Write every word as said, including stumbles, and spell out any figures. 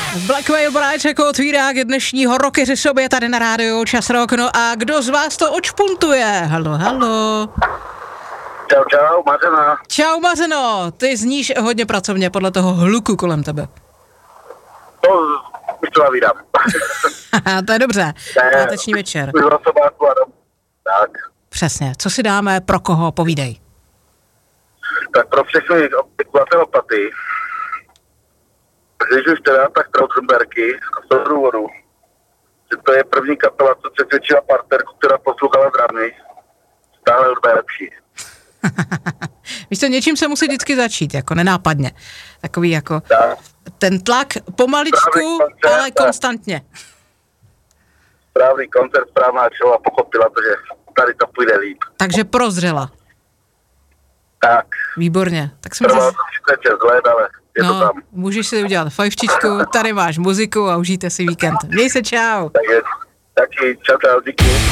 Black Veil Brides jako otvírák dnešního Rockeři sobě tady na rádiu Čas Rock. No a kdo z vás to odšpuntuje? Halo, halo. Čau, čau, Mařena. Čau, Mařeno. Ty zníš hodně pracovně podle toho hluku kolem tebe. To už to navídám. To je dobře. Páteční večer. Tak. Přesně. Co si dáme, pro koho, povídej. Tak pro všechny obyvatele, když už teda, tak Trautenberky a z toho důvodu, že to je první kapela, co přesvědčila partnerku, která poslouchala drámy, stále hudba je lepší. Víš co, něčím se musí vždycky začít, jako nenápadně. Takový jako tak. Ten tlak pomaličku, koncert, ale konstantně. Správný koncert, správná čela pochopila to, že tady to půjde líp. Takže prozřela. Tak. Výborně. Tak jsme Trvalo to třicet šest let, ale je no, to tam. Můžeš si udělat fajfčičku, tady máš muziku a užijte si víkend. Měj se, čau. Tak je, taky, čau, čau, díky.